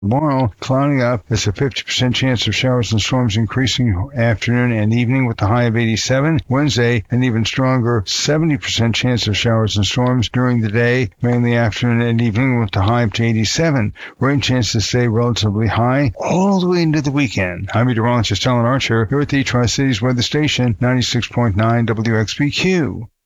Tomorrow, cloudy up. There's a 50% chance of showers and storms increasing afternoon and evening with a high of 87. Wednesday, an even stronger 70% chance of showers and storms during the day, mainly afternoon and evening with the high up to 87. Rain chances stay relatively high all the way into the weekend. I'm meteorologist Alan Archer here at the Tri-Cities Weather Station, 96.9 WXBQ.